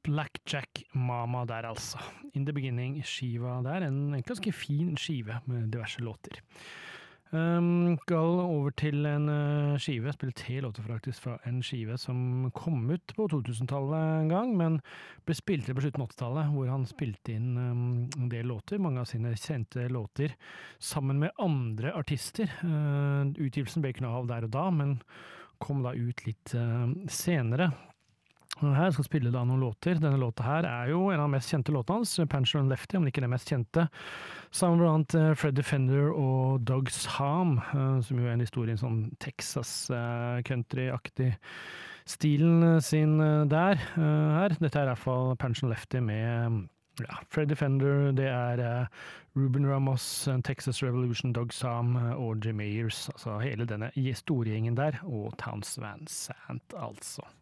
Blackjack Mama der altså. In the Beginning skiva der, en ganske fin skive med diverse låter. Skal over til en skive, spiller 3 låter faktisk fra en skive som kom ut på 2000-tallet en gang, men ble spilt på slutten av 80-tallet, hvor han spilte inn en del låter, mange av sine kjente låter, sammen med andre artister. Utgivelsen ble ikke noe av der og da, men kom da ut litt senere. Her skal spille da noen låter. Denne låta her jo en av de mest kjente låtene hans, Pancho and Lefty, om ikke den mest kjente. Sammen blant Freddie Fender og Doug Sahm, som jo en historie i sånn Texas country-aktig stilen sin der. Dette i hvert fall Pancho and Lefty med Freddie Fender, det Ruben Ramos, Texas Revolution, Doug Sahm og Jim Ayers, altså hele denne storgjengen der, og Townes Van Sant altså.